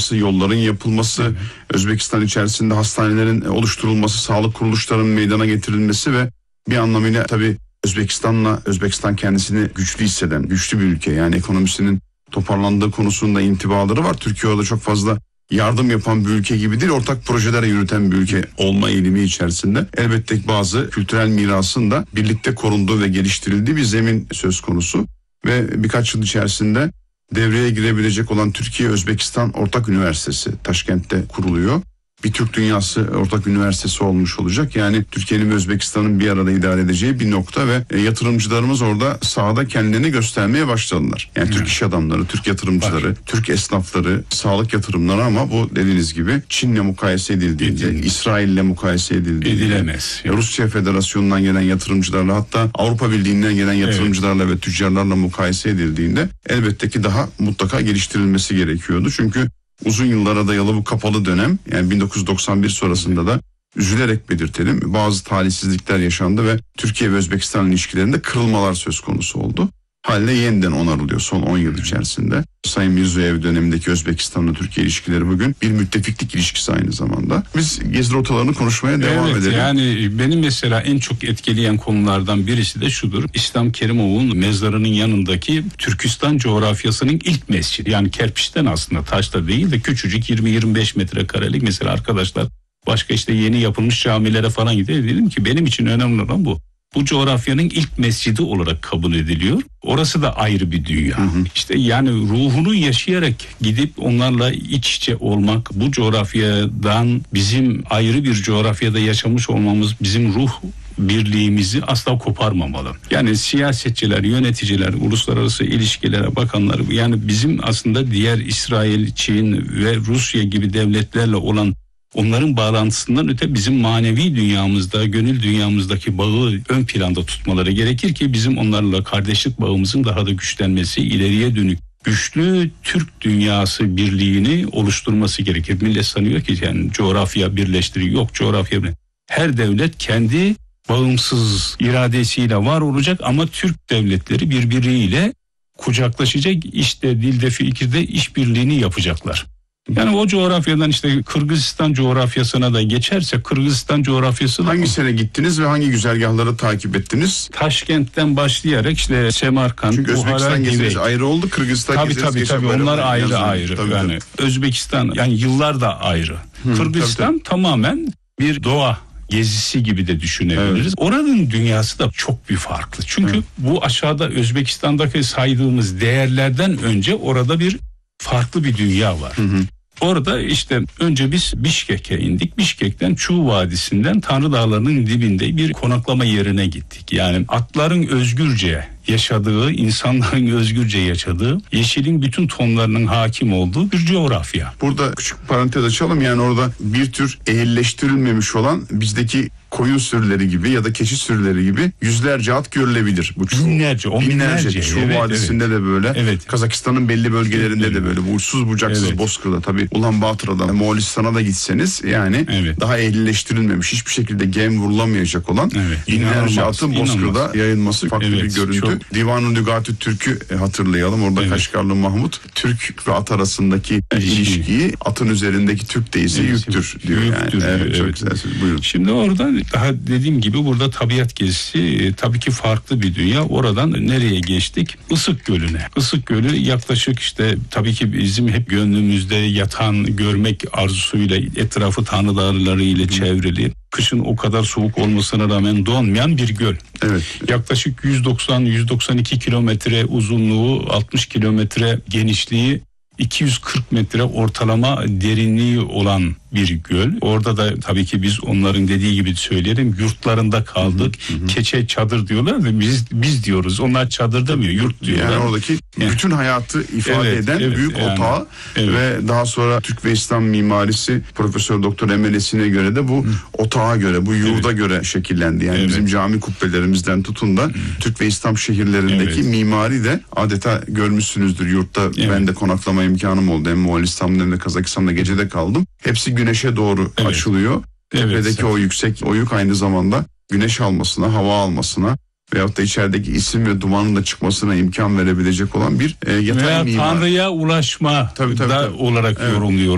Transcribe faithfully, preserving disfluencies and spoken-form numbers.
yapılması, yolların yapılması, evet. Özbekistan içerisinde hastanelerin oluşturulması, sağlık kuruluşlarının meydana getirilmesi ve bir anlamıyla tabii Özbekistan'la, Özbekistan kendisini güçlü hisseden, güçlü bir ülke. Yani ekonomisinin toparlandığı konusunda intibaları var. Türkiye orada çok fazla yardım yapan bir ülke gibi değil, ortak projelere yürüten bir ülke olma eğilimi içerisinde. Elbette bazı kültürel mirasın da birlikte korunduğu ve geliştirildiği bir zemin söz konusu. Ve birkaç yıl içerisinde devreye girebilecek olan Türkiye-Özbekistan Ortak Üniversitesi Taşkent'te kuruluyor. Bir Türk Dünyası Ortak Üniversitesi olmuş olacak. Yani Türkiye'nin ve Özbekistan'ın bir arada idare edeceği bir nokta ve e, yatırımcılarımız orada sahada kendilerini göstermeye başladılar. Yani evet. Türk iş adamları, Türk yatırımcıları, Var. Türk esnafları, sağlık yatırımları, ama bu dediğiniz gibi Çin'le mukayese edildiğinde, Edilmez. İsrail'le mukayese edildiğinde, edilemez. Yani. Rusya Federasyonu'ndan gelen yatırımcılarla, hatta Avrupa Birliği'nden gelen yatırımcılarla evet. ve tüccarlarla mukayese edildiğinde elbette ki daha mutlaka geliştirilmesi gerekiyordu. Çünkü uzun yıllara dayalı bu kapalı dönem, yani bin dokuz yüz doksan bir sonrasında da üzülerek belirtelim, bazı talihsizlikler yaşandı ve Türkiye ve Özbekistan ilişkilerinde kırılmalar söz konusu oldu. Halle yeniden onarılıyor son on yıl içerisinde. Sayın Mirziyoyev dönemindeki Özbekistan'la Türkiye ilişkileri bugün bir müttefiklik ilişkisi aynı zamanda. Biz gezi rotalarını konuşmaya devam evet, edelim. Yani benim mesela en çok etkileyen konulardan birisi de şudur. İslam Kerimov'un mezarının yanındaki Türkistan coğrafyasının ilk mescidi. Yani kerpiçten, aslında taşta değil de küçücük yirmi yirmi beş metrekarelik. Mesela arkadaşlar başka işte yeni yapılmış camilere falan gidiyor. Dedim ki benim için önemli olan bu. Bu coğrafyanın ilk mescidi olarak kabul ediliyor. Orası da ayrı bir dünya. Hı hı. İşte yani ruhunu yaşayarak gidip onlarla iç içe olmak, bu coğrafyadan bizim ayrı bir coğrafyada yaşamış olmamız bizim ruh birliğimizi asla koparmamalı. Yani siyasetçiler, yöneticiler, uluslararası ilişkilere bakanlar, yani bizim aslında diğer İsrail, Çin ve Rusya gibi devletlerle olan onların bağlantısından öte bizim manevi dünyamızda, gönül dünyamızdaki bağı ön planda tutmaları gerekir ki bizim onlarla kardeşlik bağımızın daha da güçlenmesi, ileriye dönük güçlü Türk dünyası birliğini oluşturması gerekir. Millet sanıyor ki yani coğrafya birleştiriyor. Yok, coğrafya birleştiriyor. Her devlet kendi bağımsız iradesiyle var olacak ama Türk devletleri birbiriyle kucaklaşacak, işte dilde, fikirde işbirliğini yapacaklar. Yani o coğrafyadan işte Kırgızistan coğrafyasına da geçerse, Kırgızistan coğrafyası da... Hangi sene gittiniz ve hangi güzergahları takip ettiniz? Taşkent'ten başlayarak işte Semerkant, Çünkü Buhara Özbekistan gibi. geziniz ayrı oldu, Kırgızistan tabii, geziniz tabii, geçen tabii, böyle. onlar ayrı yazın. ayrı. Tabii, yani tabii. Özbekistan, yani yıllar da ayrı. Hı, Kırgızistan tabii, tabii. tamamen bir doğa gezisi gibi de düşünebiliriz. Evet. Oranın dünyası da çok bir farklı. Çünkü evet. bu aşağıda Özbekistan'daki saydığımız değerlerden önce orada bir farklı bir dünya var. Hı hı. Orada işte önce biz Bişkek'e indik. Bişkek'ten Çuğ Vadisi'nden Tanrı Dağları'nın dibinde bir konaklama yerine gittik. Yani atların özgürce yaşadığı, insanların özgürce yaşadığı, yeşilin bütün tonlarının hakim olduğu bir coğrafya. Burada küçük parantez açalım. Yani orada bir tür ehilleştirilmemiş olan bizdeki koyun sürüleri gibi ya da keçi sürüleri gibi yüzlerce at görülebilir. Bu Çuğ, binlerce, on binlerce. binlerce. Çuğ evet, Vadisi'nde evet. de böyle. Evet. Kazakistan'ın belli bölgelerinde evet. de böyle. Bu uçsuz bucaksız evet. Bozkır'da, tabii Ulanbator'a, Moğolistan'a da gitseniz yani evet. daha ehilleştirilmemiş, hiçbir şekilde gem vurulamayacak olan evet. binlerce atın Bozkır'da yayılması farklı evet. bir görüntü. Çok... Divan-ı Lügat-ı Türk'ü hatırlayalım. Orada evet. Kaşgarlı Mahmut, Türk ve at arasındaki ilişkiyi, atın üzerindeki Türk deyisi evet. yüktür diyor. Yüktür, yani. Evet, evet. Çok güzel. Buyurun. Şimdi orada daha dediğim gibi burada tabiat gezisi e, tabii ki farklı bir dünya. Oradan nereye geçtik? Isık Gölü'ne. Isık Gölü yaklaşık işte tabii ki bizim hep gönlümüzde yatan, görmek arzusuyla etrafı Tanrı Dağları ile çevrili. Kışın o kadar soğuk olmasına rağmen donmayan bir göl. Evet. Yaklaşık yüz doksan yüz doksan iki kilometre uzunluğu, altmış kilometre genişliği, iki yüz kırk metre ortalama derinliği olan bir göl. Orada da tabii ki biz onların dediği gibi söyleyelim, yurtlarında kaldık. Hı hı. Keçe çadır diyorlar da biz biz diyoruz. Onlar çadır demiyor, yurt diyorlar. Yani oradaki yani, bütün hayatı ifade evet, eden evet, büyük yani, otağı evet. ve daha sonra Türk ve İslam mimarisi Profesör Doktor Emelesi'ne göre de bu hı. otağa göre, bu yurda evet. göre şekillendi. Yani evet. bizim cami kubbelerimizden tutun da hı. Türk ve İslam şehirlerindeki evet. mimari de adeta görmüşsünüzdür. Yurtta evet. ben de konaklama imkanım oldu. Hem Moğolistan'da hem de Kazakistan'da gecede kaldım. Hepsi güneşe doğru evet. açılıyor. Tepedeki evet, o yüksek oyuk aynı zamanda güneş almasına, hava almasına veyahut da içerideki isim ve dumanın da çıkmasına imkan verebilecek olan bir e, yatay veya mimar. Tanrı'ya ulaşma tabii, tabii, da tabii. olarak evet. yorumluyor.